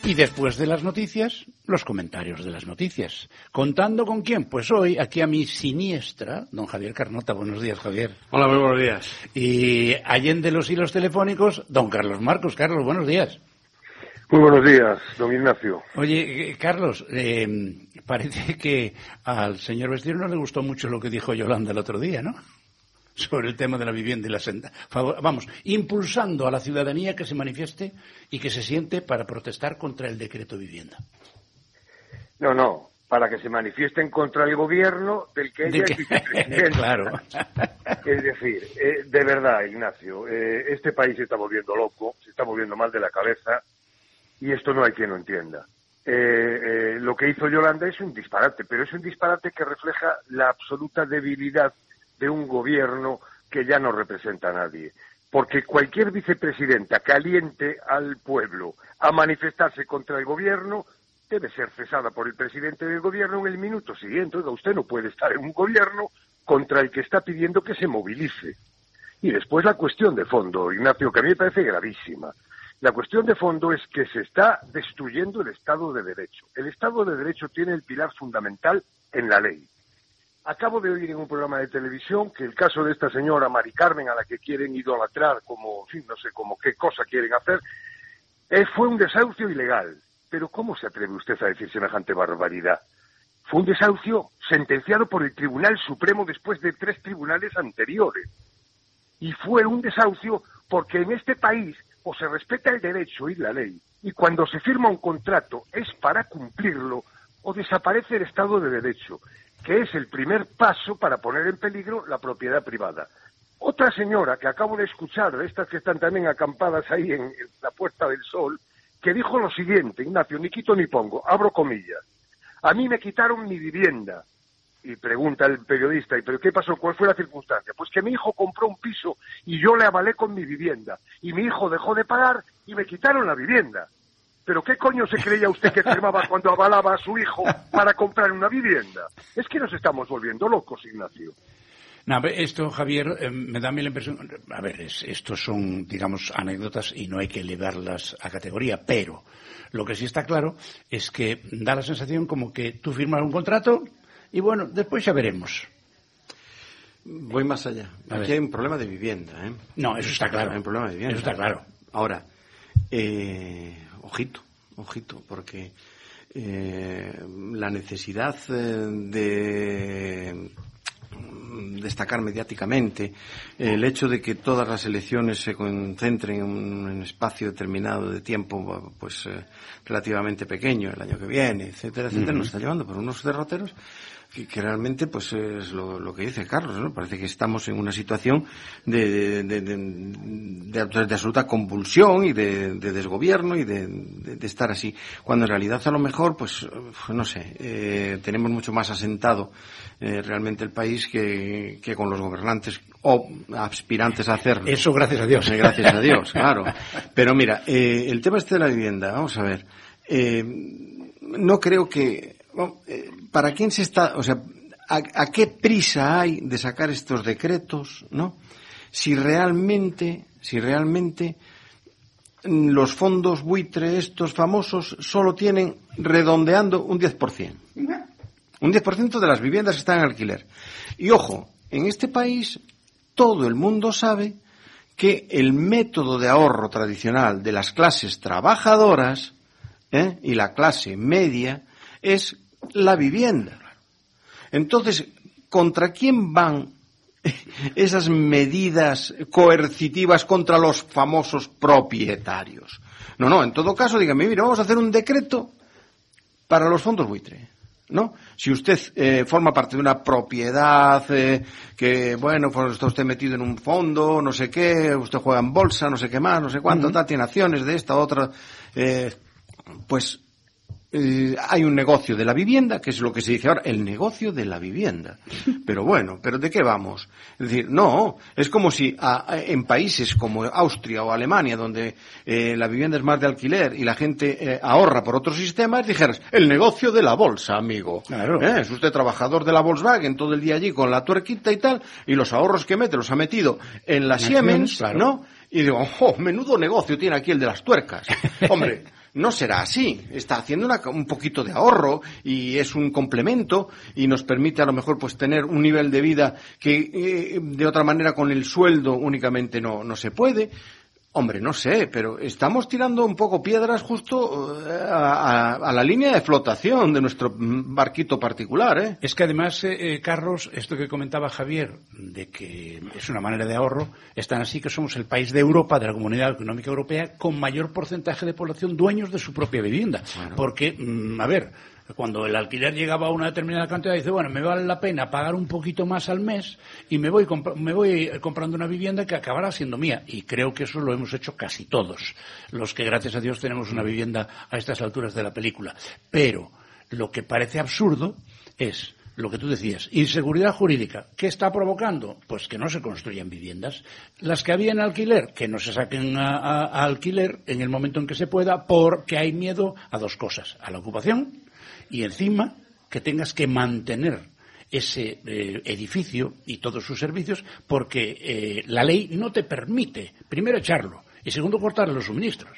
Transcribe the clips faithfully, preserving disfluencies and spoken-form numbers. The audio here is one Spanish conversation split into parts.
Y después de las noticias, los comentarios de las noticias. ¿Contando con quién? Pues hoy, aquí a mi siniestra, don Javier Carnota. Buenos días, Javier. Hola, muy buenos días. Y allende los hilos telefónicos, don Carlos Marcos. Carlos, buenos días. Muy buenos días, don Ignacio. Oye, Carlos, eh, parece que al señor Besteiro no le gustó mucho lo que dijo Yolanda el otro día, ¿no? Sobre el tema de la vivienda y la senda. Vamos, impulsando a la ciudadanía que se manifieste y que se siente para protestar contra el decreto vivienda. No, no, para que se manifiesten contra el gobierno del que ella ¿De es vicepresidente. Claro. Es decir, eh, de verdad, Ignacio, eh, este país se está volviendo loco, se está volviendo mal de la cabeza y esto no hay quien lo entienda. Eh, eh, lo que hizo Yolanda es un disparate, pero es un disparate que refleja la absoluta debilidad de un gobierno que ya no representa a nadie. Porque cualquier vicepresidenta que aliente al pueblo a manifestarse contra el gobierno debe ser cesada por el presidente del gobierno en el minuto siguiente. Oiga, usted no puede estar en un gobierno contra el que está pidiendo que se movilice. Y después la cuestión de fondo, Ignacio, que a mí me parece gravísima. La cuestión de fondo es que se está destruyendo el Estado de Derecho. El Estado de Derecho tiene el pilar fundamental en la ley. Acabo de oír en un programa de televisión que el caso de esta señora Mari Carmen, a la que quieren idolatrar como, sí, no sé, como qué cosa quieren hacer, eh, fue un desahucio ilegal. Pero ¿cómo se atreve usted a decir semejante barbaridad? Fue un desahucio sentenciado por el Tribunal Supremo después de tres tribunales anteriores. Y fue un desahucio porque en este país o se respeta el derecho y la ley, y cuando se firma un contrato es para cumplirlo, o desaparece el Estado de Derecho, que es el primer paso para poner en peligro la propiedad privada. Otra señora que acabo de escuchar, de estas que están también acampadas ahí en, en la Puerta del Sol, que dijo lo siguiente, Ignacio, ni quito ni pongo, abro comillas. A mí me quitaron mi vivienda. Y pregunta el periodista, ¿y pero qué pasó? ¿Cuál fue la circunstancia? Pues que mi hijo compró un piso y yo le avalé con mi vivienda. Y mi hijo dejó de pagar y me quitaron la vivienda. ¿Pero qué coño se creía usted que firmaba cuando avalaba a su hijo para comprar una vivienda? Es que nos estamos volviendo locos, Ignacio. No, esto, Javier, eh, me da a mí la impresión... A ver, es, estos son, digamos, anécdotas y no hay que elevarlas a categoría, pero lo que sí está claro es que da la sensación como que tú firmas un contrato y, bueno, después ya veremos. Voy más allá. A Aquí ver. hay un problema de vivienda, ¿eh? No, eso está claro. Hay un problema de vivienda. Eso está claro. Ahora, eh, ojito, ojito, porque eh, la necesidad eh, de destacar mediáticamente, el hecho de que todas las elecciones se concentren en un espacio determinado de tiempo, pues eh, relativamente pequeño, el año que viene, etcétera, etcétera, uh-huh. nos está llevando por unos derroteros que, que realmente pues es lo, lo que dice Carlos, ¿no? Parece que estamos en una situación de, de, de, de, de, de absoluta convulsión y de, de desgobierno y de, de, de estar así, cuando en realidad a lo mejor, pues, no sé, eh, tenemos mucho más asentado eh, realmente el país que, que con los gobernantes o aspirantes a hacerlo. Eso gracias a Dios. Eh, gracias a Dios, claro. Pero mira, eh, el tema este de la vivienda, vamos a ver, eh, no creo que... Bueno, eh, ¿para quién se está, o sea, a, a qué prisa hay de sacar estos decretos, ¿no? Si realmente, si realmente los fondos buitre estos famosos solo tienen redondeando un diez por ciento. Un diez por ciento de las viviendas que están en alquiler. Y ojo, en este país todo el mundo sabe que el método de ahorro tradicional de las clases trabajadoras, ¿eh? y la clase media es la vivienda. Entonces, ¿contra quién van esas medidas coercitivas contra los famosos propietarios? No, no, en todo caso, dígame, mira, vamos a hacer un decreto para los fondos buitre, ¿no? Si usted eh, forma parte de una propiedad eh, que, bueno, pues está usted metido en un fondo, no sé qué, usted juega en bolsa, no sé qué más, no sé cuánto, uh-huh. tal, tiene acciones de esta, otra, eh, pues Eh, hay un negocio de la vivienda, que es lo que se dice ahora, el negocio de la vivienda. Pero bueno, ¿pero de qué vamos? Es decir, no, es como si a, a, en países como Austria o Alemania, donde eh, la vivienda es más de alquiler y la gente eh, ahorra por otros sistemas, dijeras, el negocio de la bolsa, amigo. Claro. ¿Eh? Es usted trabajador de la Volkswagen todo el día allí con la tuerquita y tal, y los ahorros que mete los ha metido en la Siemens, claro. ¿no? Y digo, oh, menudo negocio tiene aquí el de las tuercas. Hombre, no será así. Está haciendo una, un poquito de ahorro y es un complemento y nos permite a lo mejor pues tener un nivel de vida que eh, de otra manera con el sueldo únicamente no, no se puede. Hombre, no sé, pero estamos tirando un poco piedras justo a, a, a la línea de flotación de nuestro barquito particular, ¿eh? Es que además, eh, Carlos, esto que comentaba Javier, de que es una manera de ahorro, es tan así que somos el país de Europa, de la Comunidad Económica Europea, con mayor porcentaje de población dueños de su propia vivienda. Bueno. Porque, mmm, a ver, cuando el alquiler llegaba a una determinada cantidad, dice, bueno, me vale la pena pagar un poquito más al mes y me voy, comp- me voy comprando una vivienda que acabará siendo mía. Y creo que eso lo hemos hecho casi todos, los que gracias a Dios tenemos una vivienda a estas alturas de la película. Pero lo que parece absurdo es lo que tú decías, inseguridad jurídica. ¿Qué está provocando? Pues que no se construyan viviendas. Las que había en alquiler, que no se saquen a, a, a alquiler en el momento en que se pueda, porque hay miedo a dos cosas, a la ocupación y encima que tengas que mantener ese eh, edificio y todos sus servicios porque eh, la ley no te permite, primero, echarlo y segundo, cortarle los suministros.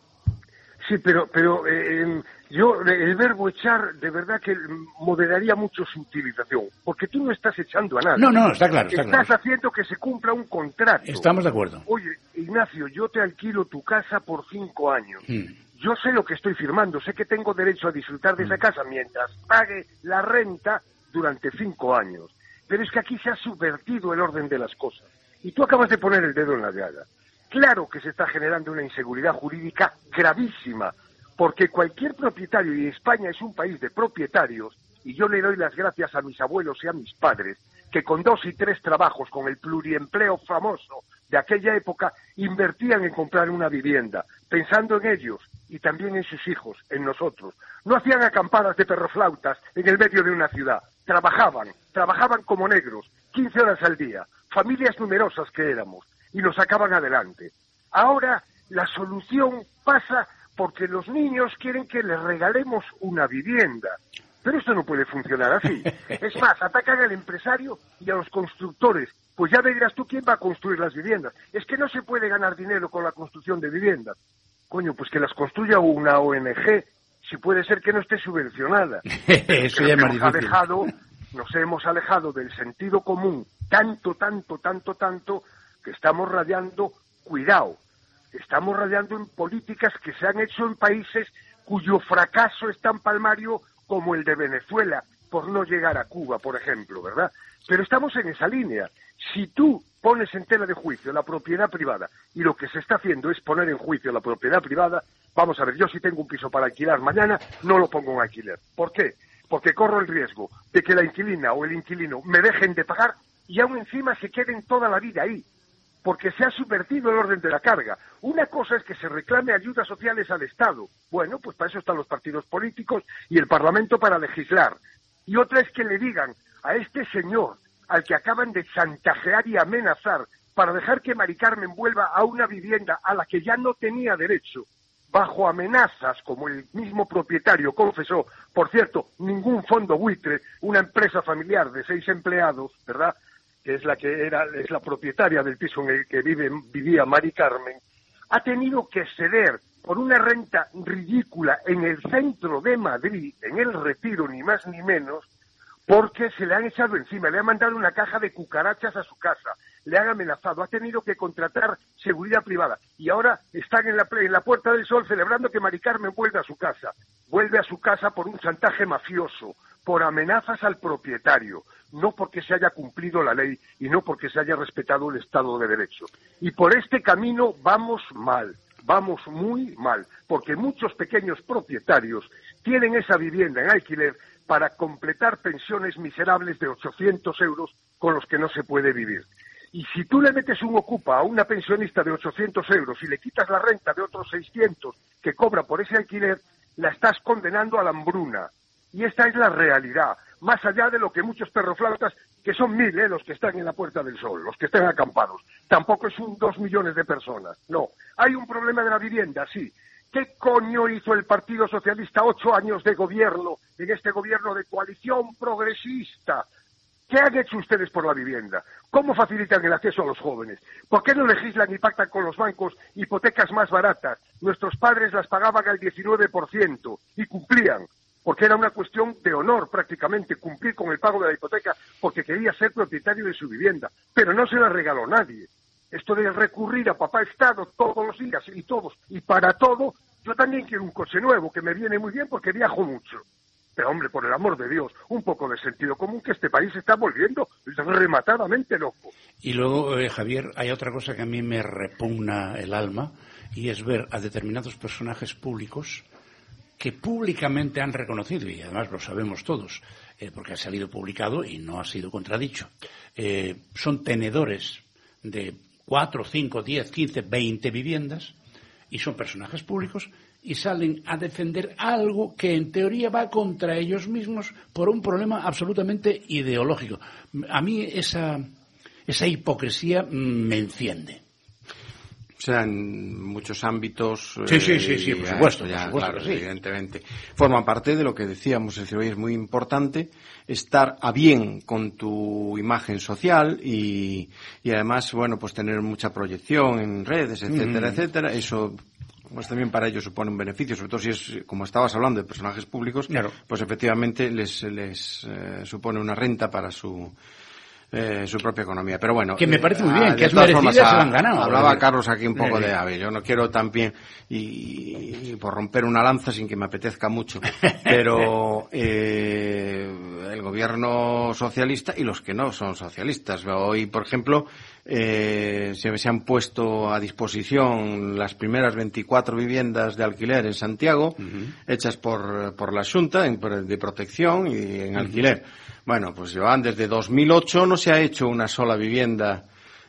Sí, pero pero eh, yo el verbo echar de verdad que moderaría mucho su utilización, porque tú no estás echando a nadie. No, no, está claro. Está estás claro. haciendo que se cumpla un contrato. Estamos de acuerdo. Oye, Ignacio, yo te alquilo tu casa por cinco años. Hmm. Yo sé lo que estoy firmando, sé que tengo derecho a disfrutar de esa casa mientras pague la renta durante cinco años. Pero es que aquí se ha subvertido el orden de las cosas. Y tú acabas de poner el dedo en la llaga. Claro que se está generando una inseguridad jurídica gravísima, porque cualquier propietario, y España es un país de propietarios, y yo le doy las gracias a mis abuelos y a mis padres, que con dos y tres trabajos, con el pluriempleo famoso de aquella época, invertían en comprar una vivienda, pensando en ellos y también en sus hijos, en nosotros. No hacían acampadas de perroflautas en el medio de una ciudad, trabajaban, trabajaban como negros, quince horas al día, familias numerosas que éramos, y nos sacaban adelante. Ahora la solución pasa porque los niños quieren que les regalemos una vivienda. Pero esto no puede funcionar así. Es más, atacan al empresario y a los constructores. Pues ya verás tú quién va a construir las viviendas. Es que no se puede ganar dinero con la construcción de viviendas. Coño, pues que las construya una O N G, si puede ser que no esté subvencionada. Eso ya es más difícil. Alejado, nos hemos alejado del sentido común tanto, tanto, tanto, tanto, que estamos rayando, cuidado, estamos rayando en políticas que se han hecho en países cuyo fracaso es tan palmario como el de Venezuela, por no llegar a Cuba, por ejemplo, ¿verdad? Pero estamos en esa línea. Si tú pones en tela de juicio la propiedad privada, y lo que se está haciendo es poner en juicio la propiedad privada, vamos a ver, yo si tengo un piso para alquilar mañana, no lo pongo en alquiler. ¿Por qué? Porque corro el riesgo de que la inquilina o el inquilino me dejen de pagar y aún encima se queden toda la vida ahí, porque se ha subvertido el orden de la carga. Una cosa es que se reclame ayudas sociales al Estado. Bueno, pues para eso están los partidos políticos y el Parlamento para legislar. Y otra es que le digan a este señor, al que acaban de chantajear y amenazar, para dejar que Mari Carmen vuelva a una vivienda a la que ya no tenía derecho, bajo amenazas, como el mismo propietario confesó. Por cierto, ningún fondo buitre, una empresa familiar de seis empleados, ¿verdad?, que es la que era es la propietaria del piso en el que vive, vivía Mari Carmen, ha tenido que ceder por una renta ridícula en el centro de Madrid, en el Retiro, ni más ni menos, porque se le han echado encima, le han mandado una caja de cucarachas a su casa, le han amenazado, ha tenido que contratar seguridad privada y ahora están en la, en la Puerta del Sol celebrando que Mari Carmen vuelve a su casa. Vuelve a su casa por un chantaje mafioso, por amenazas al propietario, no porque se haya cumplido la ley y no porque se haya respetado el Estado de Derecho. Y por este camino vamos mal, vamos muy mal, porque muchos pequeños propietarios tienen esa vivienda en alquiler para completar pensiones miserables de ochocientos euros con los que no se puede vivir. Y si tú le metes un ocupa a una pensionista de ochocientos euros y le quitas la renta de otros seiscientos que cobra por ese alquiler, la estás condenando a la hambruna. Y esta es la realidad, más allá de lo que muchos perroflautas, que son mil, ¿eh?, los que están en la Puerta del Sol, los que están acampados. Tampoco es un dos millones de personas, no. Hay un problema de la vivienda, sí. ¿Qué coño hizo el Partido Socialista ocho años de gobierno, en este gobierno de coalición progresista? ¿Qué han hecho ustedes por la vivienda? ¿Cómo facilitan el acceso a los jóvenes? ¿Por qué no legislan y pactan con los bancos hipotecas más baratas? Nuestros padres las pagaban al diecinueve por ciento y cumplían, porque era una cuestión de honor prácticamente cumplir con el pago de la hipoteca porque quería ser propietario de su vivienda, pero no se la regaló nadie. Esto de recurrir a papá Estado todos los días y todos y para todo, yo también quiero un coche nuevo que me viene muy bien porque viajo mucho. Pero, hombre, por el amor de Dios, un poco de sentido común, que este país se está volviendo rematadamente loco. Y luego, eh, Javier, hay otra cosa que a mí me repugna el alma, y es ver a determinados personajes públicos que públicamente han reconocido, y además lo sabemos todos, eh, porque ha salido publicado y no ha sido contradicho, eh, son tenedores de cuatro, cinco, diez, quince, veinte viviendas, y son personajes públicos, y salen a defender algo que en teoría va contra ellos mismos por un problema absolutamente ideológico. A mí esa, esa hipocresía me enciende. O sea, en muchos ámbitos... Sí, sí, sí, sí, por supuesto, ya, por supuesto claro, que sí. Evidentemente. Forman parte de lo que decíamos, es decir, hoy es muy importante estar a bien con tu imagen social y, y además, bueno, pues tener mucha proyección en redes, etcétera, mm. etcétera. Eso... pues también para ellos supone un beneficio, sobre todo si es, como estabas hablando, de personajes públicos, claro. Pues efectivamente les, les eh, supone una renta para su eh, su propia economía. Pero bueno, que me parece muy eh, bien, que es merecida, se lo han ganado. Hablaba Carlos aquí un poco de, a ver, yo no quiero también, y, y por romper una lanza sin que me apetezca mucho, pero eh, el gobierno socialista y los que no son socialistas. Hoy, por ejemplo, Eh, se, se han puesto a disposición las primeras veinticuatro viviendas de alquiler en Santiago, uh-huh. hechas por, por la Xunta en, de protección y en uh-huh. alquiler. Bueno, pues llevan desde dos mil ocho no se ha hecho una sola vivienda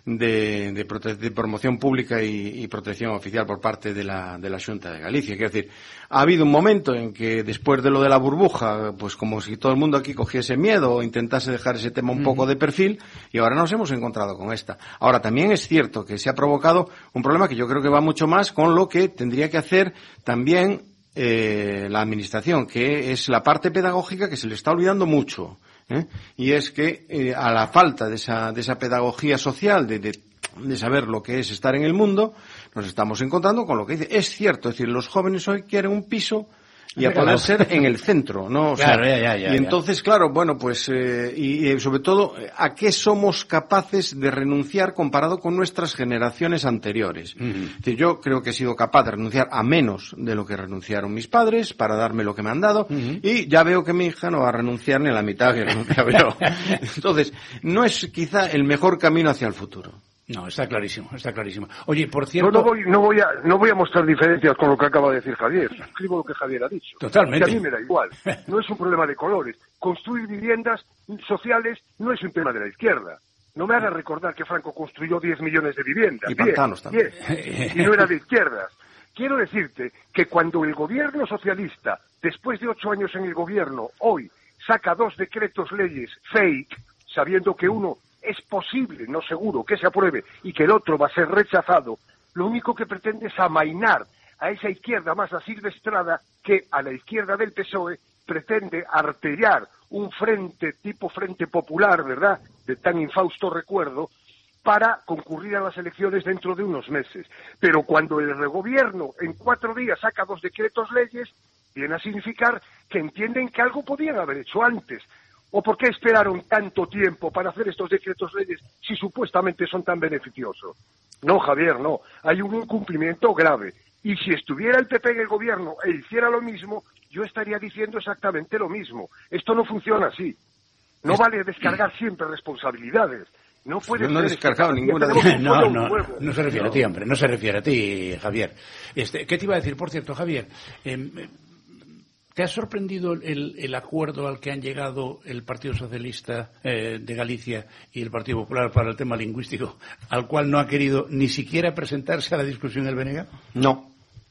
de, de, prote- de promoción pública y, y protección oficial por parte de la, de la Xunta de Galicia. Quiero decir, ha habido un momento en que después de lo de la burbuja, pues como si todo el mundo aquí cogiese miedo o intentase dejar ese tema un uh-huh. poco de perfil, y ahora nos hemos encontrado con esta. Ahora, también es cierto que se ha provocado un problema que yo creo que va mucho más con lo que tendría que hacer también eh, la administración, que es la parte pedagógica que se le está olvidando mucho. ¿Eh? Y es que eh, a la falta de esa, de esa pedagogía social, de, de, de saber lo que es estar en el mundo, nos estamos encontrando con lo que dice. Es cierto, es decir, los jóvenes hoy quieren un piso y a poder ser en el centro, ¿no? O sea, claro, ya, ya, ya, y entonces, ya. claro, bueno, pues, eh, y, y sobre todo, ¿a qué somos capaces de renunciar comparado con nuestras generaciones anteriores? Uh-huh. Es decir, yo creo que he sido capaz de renunciar a menos de lo que renunciaron mis padres para darme lo que me han dado, uh-huh. y ya veo que mi hija no va a renunciar ni a la mitad que renunciaba yo. Entonces, no es quizá el mejor camino hacia el futuro. No, está clarísimo, está clarísimo. Oye, por cierto... No, no, voy, no, voy a, no voy a mostrar diferencias con lo que acaba de decir Javier. Suscribo lo que Javier ha dicho. Totalmente. Que a mí me da igual. No es un problema de colores. Construir viviendas sociales no es un tema de la izquierda. No me haga recordar que Franco construyó diez millones de viviendas. Y pantanos también. Bien. Y no era de izquierdas. Quiero decirte que cuando el gobierno socialista, después de ocho años en el gobierno, hoy saca dos decretos leyes fake, sabiendo que uno... es posible, no seguro, que se apruebe y que el otro va a ser rechazado, lo único que pretende es amainar a esa izquierda más asilvestrada que a la izquierda del P S O E pretende artellar un frente tipo Frente Popular, ¿verdad?, de tan infausto recuerdo, para concurrir a las elecciones dentro de unos meses. Pero cuando el gobierno en cuatro días saca dos decretos leyes, viene a significar que entienden que algo podían haber hecho antes. ¿O por qué esperaron tanto tiempo para hacer estos decretos leyes si supuestamente son tan beneficiosos? No, Javier, no. Hay un incumplimiento grave. Y si estuviera el P P en el gobierno e hiciera lo mismo, yo estaría diciendo exactamente lo mismo. Esto no funciona así. No es... vale descargar siempre responsabilidades. No puede Yo no he descargado este... ninguna. No, no, no, no se refiere no. a ti, hombre. No se refiere a ti, Javier. Este, ¿Qué te iba a decir? Por cierto, Javier... Eh, ¿te ha sorprendido el, el acuerdo al que han llegado el Partido Socialista eh, de Galicia y el Partido Popular para el tema lingüístico, al cual no ha querido ni siquiera presentarse a la discusión el B N G? No.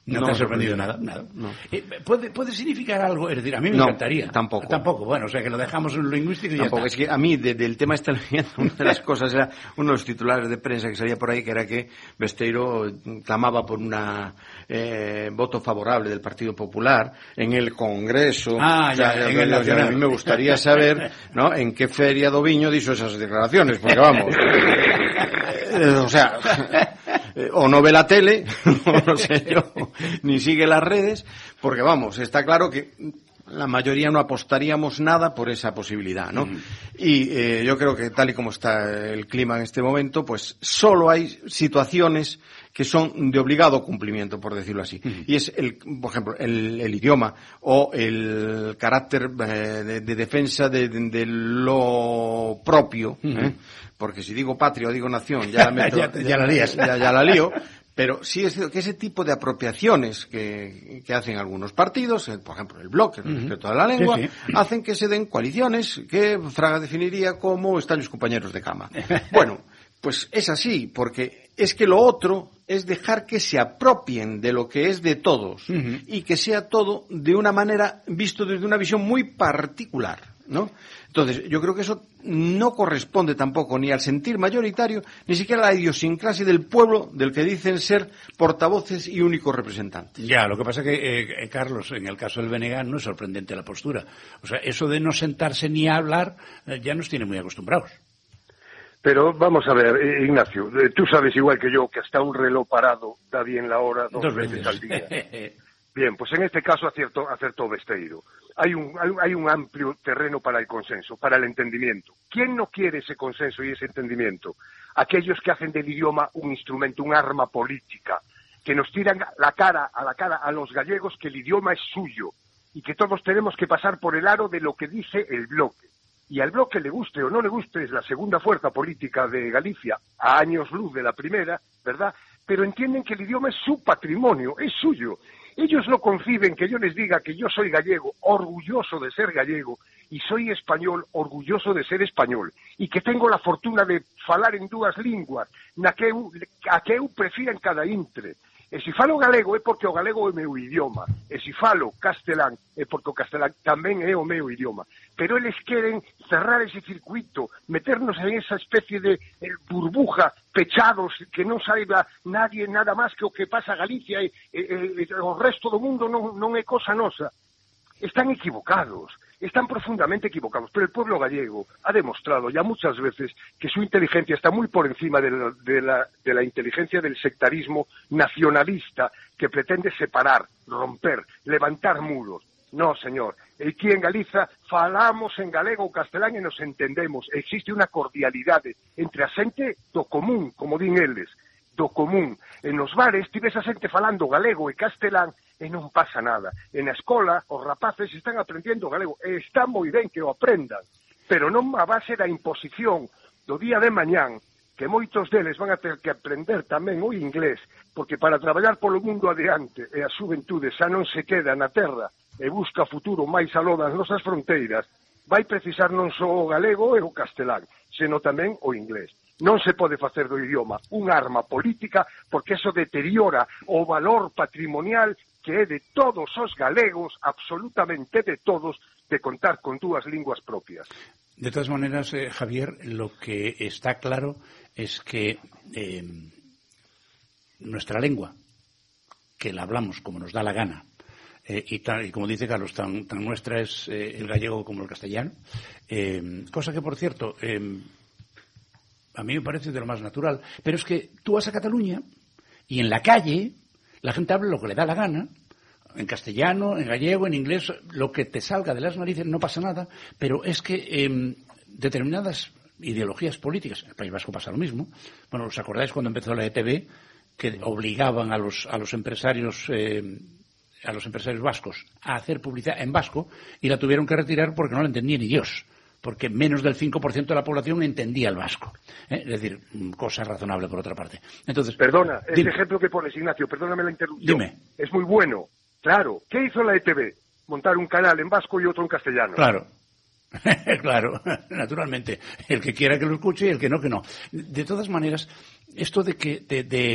No, no te ha sorprendido nada. nada. No. Eh, ¿puede, ¿Puede significar algo? Es decir, a mí me no, encantaría. Tampoco. Tampoco, bueno, o sea que lo dejamos en lo lingüístico y tampoco. ya está. Es que a mí, de, del tema este, una de las cosas era uno de los titulares de prensa que salía por ahí, que era que Besteiro clamaba por una eh, voto favorable del Partido Popular en el Congreso. Ah, ya, o sea, en yo, el yo, Nacional. A mí me gustaría saber, ¿no?, en qué feria do Viño dijo esas declaraciones, porque vamos, eh, o sea, eh, o no ve la tele, o no sé yo, ni sigue las redes, porque vamos, está claro que la mayoría no apostaríamos nada por esa posibilidad, ¿no? Mm. Y eh, yo creo que tal y como está el clima en este momento, pues solo hay situaciones que son de obligado cumplimiento, por decirlo así. Uh-huh. Y es, el, por ejemplo, el, el idioma o el carácter eh, de, de defensa de, de, de lo propio, uh-huh. ¿eh? Porque si digo patria o digo nación, ya la meto, ya, ya, ya la lías. Ya, ya la lío. Pero sí es cierto que ese tipo de apropiaciones que, que hacen algunos partidos, por ejemplo el bloque respecto uh-huh. a la lengua, sí, sí. hacen que se den coaliciones que Fraga definiría como extraños compañeros de cama. Bueno, pues es así, porque es que lo otro es dejar que se apropien de lo que es de todos uh-huh. y que sea todo de una manera visto desde una visión muy particular, ¿no? Entonces, yo creo que eso no corresponde tampoco ni al sentir mayoritario, ni siquiera a la idiosincrasia del pueblo del que dicen ser portavoces y únicos representantes. Ya, lo que pasa que, eh, Carlos, en el caso del B N G no es sorprendente la postura. O sea, eso de no sentarse ni a hablar eh, ya nos tiene muy acostumbrados. Pero vamos a ver, eh, Ignacio, eh, tú sabes igual que yo que hasta un reloj parado da bien la hora dos, dos veces. veces al día. Bien, pues en este caso acertó, acertó Besteiro. Hay un, hay, hay un amplio terreno para el consenso, para el entendimiento. ¿Quién no quiere ese consenso y ese entendimiento? Aquellos que hacen del idioma un instrumento, un arma política, que nos tiran la cara a la cara a los gallegos que el idioma es suyo y que todos tenemos que pasar por el aro de lo que dice el bloque. Y al bloque le guste o no le guste, es la segunda fuerza política de Galicia, a años luz de la primera, ¿verdad? Pero entienden que el idioma es su patrimonio, es suyo. Ellos no conciben que yo les diga que yo soy gallego, orgulloso de ser gallego, y soy español, orgulloso de ser español, y que tengo la fortuna de falar en dúas linguas, na que eu, a que eu prefira en cada intre. E se falo galego é porque o galego é o meu idioma, e se falo castelán é porque o castelán tamén é o meu idioma. Pero eles queren cerrar ese circuito, meternos en esa especie de eh, burbuja, pechados, que non saiba nadie nada máis que o que pasa a Galicia e, e, e o resto do mundo non, non é cosa nosa. Están equivocados, están profundamente equivocados, pero el pueblo gallego ha demostrado ya muchas veces que su inteligencia está muy por encima de la, de la, de la inteligencia del sectarismo nacionalista que pretende separar, romper, levantar muros. No, señor, aquí en Galiza falamos en galego ou castelán e nos entendemos, existe unha cordialidade entre a xente do común, como din eles, do común. En os bares tivese a xente falando galego e castelán e non pasa nada. En a escola, os rapaces están aprendendo galego, e está moi ben que o aprendan, pero non a base da imposición do día de mañán, que moitos deles van a ter que aprender tamén o inglés, porque para traballar polo mundo adiante e a xuventude xa non se queda na terra e busca futuro máis aló das nosas fronteiras, vai precisar non só o galego e o castelán, seno tamén o inglés. Non se pode facer do idioma unha arma política porque eso deteriora o valor patrimonial que é de todos os galegos, absolutamente de todos, de contar con dúas linguas propias. De todas maneras, eh, Javier, lo que está claro es que eh, nuestra lengua, que la hablamos como nos da la gana, eh, y, tal, y como dice Carlos, tan, tan nuestra es eh, el gallego como el castellano, eh, cosa que, por cierto, eh, a mí me parece de lo más natural, pero es que tú vas a Cataluña y en la calle la gente habla lo que le da la gana, en castellano, en gallego, en inglés, lo que te salga de las narices, no pasa nada, pero es que eh, determinadas ideologías políticas, en el País Vasco pasa lo mismo. Bueno, ¿os acordáis cuando empezó la E T V que obligaban a los a los empresarios eh, a los empresarios vascos a hacer publicidad en vasco y la tuvieron que retirar porque no la entendía ni Dios? Porque menos del cinco por ciento de la población entendía el vasco. ¿eh? Es decir, cosa razonable por otra parte. Entonces, Perdona, ese dime. ejemplo que pones, Ignacio, perdóname la interrupción. Dime. Es muy bueno. Claro. ¿Qué hizo la E T V? Montar un canal en vasco y otro en castellano. Claro. Claro, naturalmente. El que quiera que lo escuche y el que no, que no. De todas maneras, esto de que de, de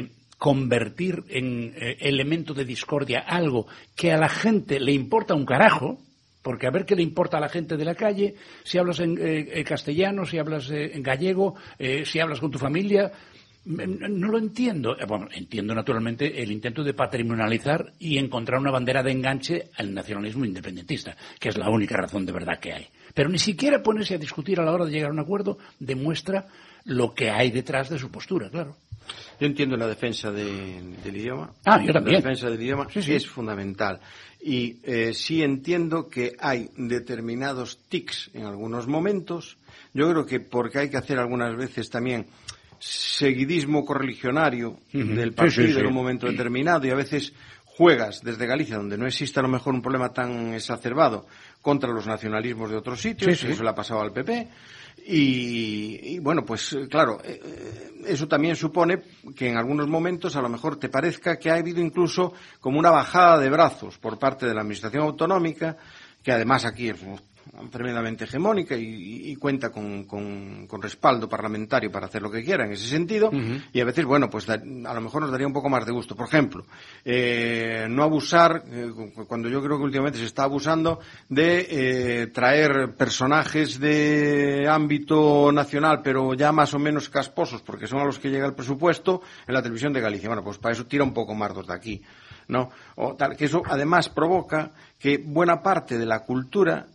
convertir en eh, elemento de discordia algo que a la gente le importa un carajo, porque a ver qué le importa a la gente de la calle, si hablas en eh, castellano, si hablas eh, en gallego, eh, si hablas con tu familia. No lo entiendo. Bueno, entiendo naturalmente el intento de patrimonializar y encontrar una bandera de enganche al nacionalismo independentista, que es la única razón de verdad que hay. Pero ni siquiera ponerse a discutir a la hora de llegar a un acuerdo demuestra lo que hay detrás de su postura, claro. Yo entiendo la defensa de, del idioma. Ah, yo también. La defensa del idioma sí, sí. es fundamental. Y eh, sí entiendo que hay determinados tics en algunos momentos. Yo creo que porque hay que hacer algunas veces también seguidismo correligionario uh-huh. del partido sí, sí, sí. en un momento determinado, y a veces juegas desde Galicia, donde no existe a lo mejor un problema tan exacerbado, contra los nacionalismos de otros sitios, sí, sí. eso le ha pasado al P P, y, y bueno, pues claro, eh, eso también supone que en algunos momentos a lo mejor te parezca que ha habido incluso como una bajada de brazos por parte de la Administración autonómica, que además aquí es tremendamente hegemónica y, y cuenta con, con, con respaldo parlamentario para hacer lo que quiera en ese sentido, uh-huh. y a veces, bueno, pues da, a lo mejor nos daría un poco más de gusto. Por ejemplo, eh, no abusar, eh, cuando yo creo que últimamente se está abusando de eh, traer personajes de ámbito nacional, pero ya más o menos casposos, porque son a los que llega el presupuesto, en la televisión de Galicia. Bueno, pues para eso tira un poco más desde aquí, ¿no? O tal, que eso además provoca que buena parte de la cultura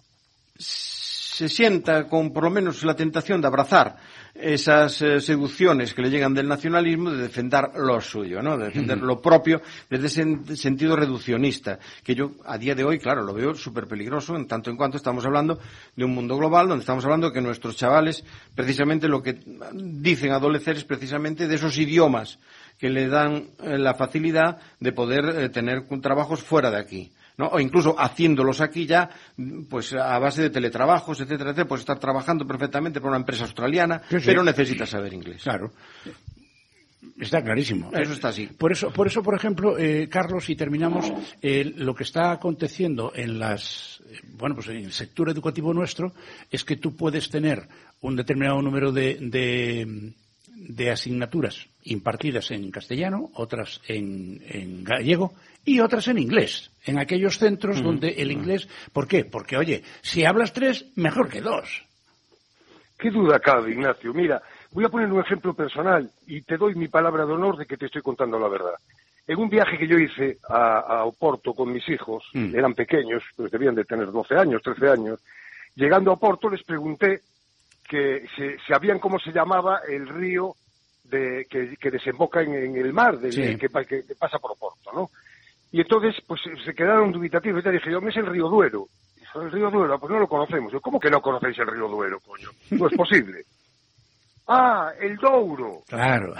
se sienta con por lo menos la tentación de abrazar esas eh, seducciones que le llegan del nacionalismo, de defender lo suyo, ¿no? De defender uh-huh. lo propio desde ese sentido reduccionista, que yo a día de hoy, claro, lo veo súper peligroso, en tanto en cuanto estamos hablando de un mundo global donde estamos hablando que nuestros chavales, precisamente lo que dicen adolecer es precisamente de esos idiomas que le dan eh, la facilidad de poder eh, tener trabajos fuera de aquí, ¿no? O incluso haciéndolos aquí ya, pues a base de teletrabajos, etcétera, etcétera, pues estar trabajando perfectamente para una empresa australiana, sí, sí. pero necesita saber inglés. Claro. Está clarísimo. Eso está así. Por eso, por eso, por ejemplo, eh, Carlos, y terminamos, eh, lo que está aconteciendo en las, eh, bueno, pues en el sector educativo nuestro, es que tú puedes tener un determinado número de, de, de asignaturas impartidas en castellano, otras en, en gallego y otras en inglés, en aquellos centros uh-huh. donde el inglés... ¿Por qué? Porque, oye, si hablas tres, mejor que dos. ¿Qué duda cabe, Ignacio? Mira, voy a poner un ejemplo personal y te doy mi palabra de honor de que te estoy contando la verdad. En un viaje que yo hice a, a Oporto con mis hijos, mm. eran pequeños, pues debían de tener doce años, trece años, llegando a Oporto les pregunté que si sabían cómo se llamaba el río de, que, que desemboca en, en el mar, de, sí. que, que, que pasa por Oporto, ¿no? Y entonces, pues se quedaron dubitativos. Y te dije, yo, es el río Duero. Dijo, el río Duero, pues no lo conocemos. Yo, ¿cómo que no conocéis el río Duero, coño? No es posible. Ah, el Douro. Claro.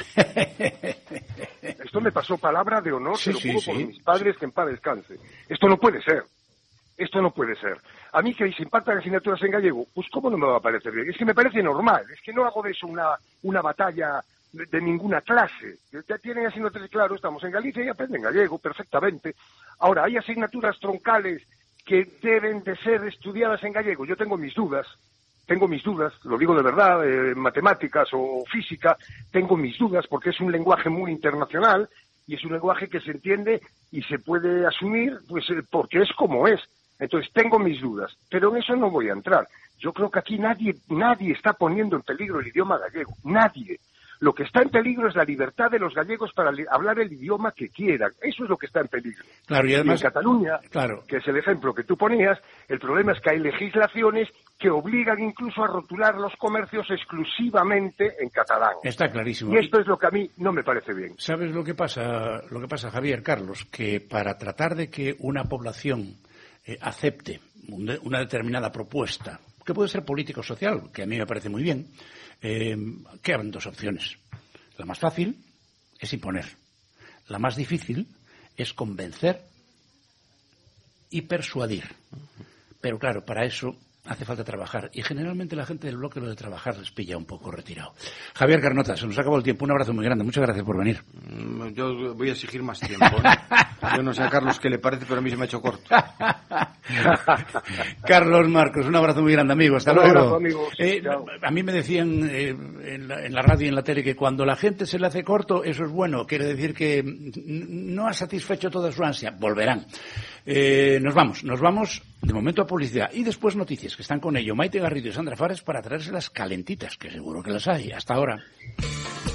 Esto me pasó palabra de honor, sí, te lo sí, juro sí. por mis padres, que en paz descanse. Esto no puede ser. Esto no puede ser. A mí que se impartan asignaturas en gallego, pues ¿cómo no me va a parecer bien? Es que me parece normal. Es que no hago de eso una, una batalla de, de ninguna clase. Ya tienen asignaturas, claro, estamos en Galicia y aprenden gallego perfectamente. Ahora, hay asignaturas troncales que deben de ser estudiadas en gallego. Yo tengo mis dudas. Tengo mis dudas, lo digo de verdad, eh, matemáticas o física, tengo mis dudas porque es un lenguaje muy internacional y es un lenguaje que se entiende y se puede asumir pues eh, porque es como es. Entonces tengo mis dudas, pero en eso no voy a entrar. Yo creo que aquí nadie, nadie está poniendo en peligro el idioma gallego, nadie. Lo que está en peligro es la libertad de los gallegos para hablar el idioma que quieran. Eso es lo que está en peligro. Claro, y además, y en Cataluña, claro. que es el ejemplo que tú ponías, el problema es que hay legislaciones que obligan incluso a rotular los comercios exclusivamente en catalán. Está clarísimo. Y esto es lo que a mí no me parece bien. ¿Sabes lo que pasa, lo que pasa, Javier, Carlos? Que para tratar de que una población eh, acepte una determinada propuesta, que puede ser político o social, que a mí me parece muy bien, eh, quedan dos opciones. La más fácil es imponer. La más difícil es convencer y persuadir. Pero claro, para eso hace falta trabajar. Y generalmente la gente del bloque lo de trabajar les pilla un poco retirado. Javier Carnota, se nos acabó el tiempo. Un abrazo muy grande. Muchas gracias por venir. Yo voy a exigir más tiempo, ¿no? Yo no sé a Carlos qué le parece, pero a mí se me ha hecho corto. Carlos Marcos, un abrazo muy grande, amigo. Hasta un luego. Abrazo, amigos. Eh, a mí me decían eh, en, la, en la radio y en la tele que cuando la gente se le hace corto, eso es bueno. Quiere decir que no ha satisfecho toda su ansia. Volverán. Eh, nos vamos, nos vamos de momento a publicidad y después noticias, que están con ello Maite Garrido y Sandra Fares para traérselas calentitas, que seguro que las hay. Hasta ahora.